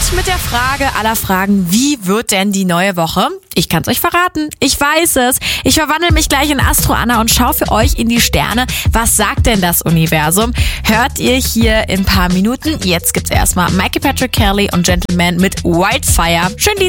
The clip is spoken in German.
mit der Frage aller Fragen, wie wird denn die neue Woche? Ich kann's euch verraten, ich weiß es. Ich verwandle mich gleich in Astro Anna und schaue für euch in die Sterne. Was sagt denn das Universum? Hört ihr hier in ein paar Minuten. Jetzt gibt's erstmal Michael Patrick Kelly und Gentleman mit Wildfire. Schönen Dienstag.